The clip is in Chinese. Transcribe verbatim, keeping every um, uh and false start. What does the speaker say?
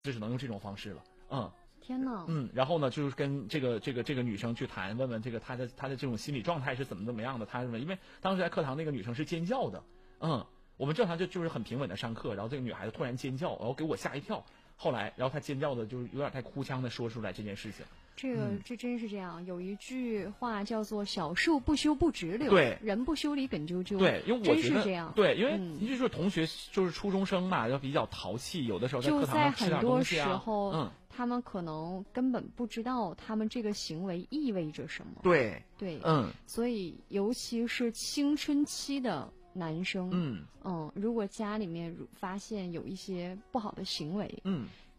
就只能用这种方式了。嗯。 天哪。 嗯，然后呢，就是跟这个这个这个女生去谈，问问这个她的她的这种心理状态是怎么怎么样的。她认为，因为当时在课堂那个女生是尖叫的，嗯，我们正常就就是很平稳的上课，然后这个女孩子突然尖叫，然后给我吓一跳。后来，然后她尖叫的就是有点太哭腔的说出来这件事情。 这个、嗯、这真是这样，有一句话叫做“小树不修不直溜”， 对， 人不修理梗啾啾。 对，因为我觉得真是这样。 对，因为你就是同学，就是初中生嘛，要比较淘气，有的时候在课堂上吃点东西啊。 就在很多时候， 嗯， 他们可能根本不知道他们这个行为意味着什么。 对对， 嗯， 所以尤其是青春期的男生， 嗯嗯，如果家里面发现有一些不好的行为， 嗯，